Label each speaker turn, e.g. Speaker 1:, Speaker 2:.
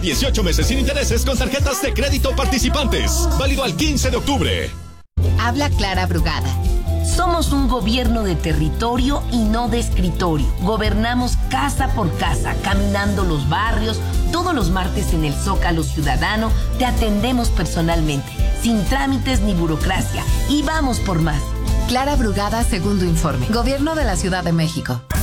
Speaker 1: 18 meses sin intereses con tarjetas de crédito participantes. Válido al 15 de octubre.
Speaker 2: Habla Clara Brugada.
Speaker 3: Somos un gobierno de territorio y no de escritorio. Gobernamos casa por casa, caminando los barrios. Todos los martes en el Zócalo Ciudadano te atendemos personalmente, sin trámites ni burocracia. Y vamos por más.
Speaker 2: Clara Brugada, segundo informe. Gobierno de la Ciudad de México.